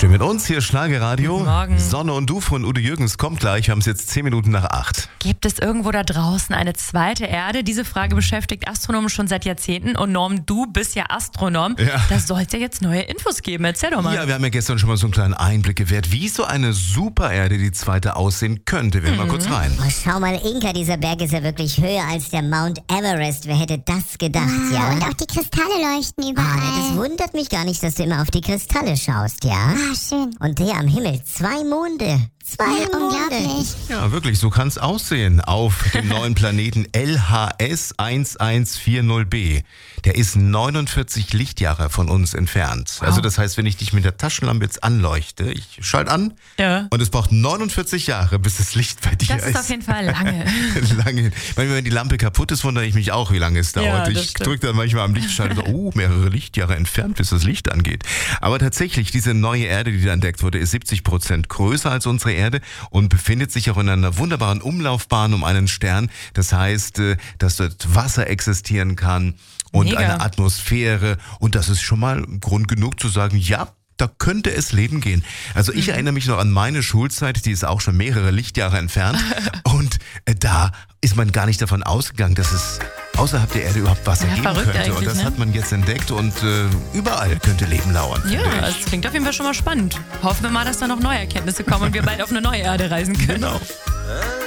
Schön mit uns, hier Schlagerradio. Guten Morgen. Sonne und Du von Udo Jürgens kommt gleich, wir haben es jetzt 10 Minuten nach 8. Gibt es irgendwo da draußen eine zweite Erde? Diese Frage beschäftigt Astronomen schon seit Jahrzehnten. Und Norm, du bist ja Astronom. Ja. Da soll es ja jetzt neue Infos geben. Erzähl doch mal. Ja, wir haben ja gestern schon mal so einen kleinen Einblick gewährt, wie so eine Supererde, die zweite, aussehen könnte. Wir hören mal kurz rein. Oh, schau mal, Inka, dieser Berg ist ja wirklich höher als der Mount Everest. Wer hätte das gedacht, ja? Und auch die Kristalle leuchten überall. Das wundert mich gar nicht, dass du immer auf die Kristalle schaust, ja? Ah, schön. Und der am Himmel, 2 Monde. 2 Monde. Unglaublich. Ja, wirklich, so kann es aussehen auf dem neuen Planeten LHS 1140b. Der ist 49 Lichtjahre von uns entfernt. Wow. Also das heißt, wenn ich dich mit der Taschenlampe jetzt anleuchte, ich schalte an Ja. und es braucht 49 Jahre, bis das Licht bei dir Das ist auf jeden Fall lange. Lange. Wenn die Lampe kaputt ist, wundere ich mich auch, wie lange es dauert. Ja, das Ich stimmt. drücke dann manchmal am Lichtschalter so, mehrere Lichtjahre entfernt, bis das Licht angeht. Aber tatsächlich, diese neue Erde, die da entdeckt wurde, ist 70% größer als unsere Erde und befindet sich auch in einer wunderbaren Umlaufbahn um einen Stern. Das heißt, dass dort Wasser existieren kann und Mega. eine Atmosphäre. Und das ist schon mal Grund genug zu sagen, ja, da könnte es Leben gehen. Also ich erinnere mich noch an meine Schulzeit, die ist auch schon mehrere Lichtjahre entfernt. Und da ist man gar nicht davon ausgegangen, dass es außerhalb der Erde überhaupt Wasser Ja, geben verrückt könnte. Und eigentlich, das ne? hat man jetzt entdeckt und überall könnte Leben lauern. Ja, finde ich. es klingt auf jeden Fall schon mal spannend. Hoffen wir mal, dass da noch neue Erkenntnisse kommen und wir bald auf eine neue Erde reisen können. Genau.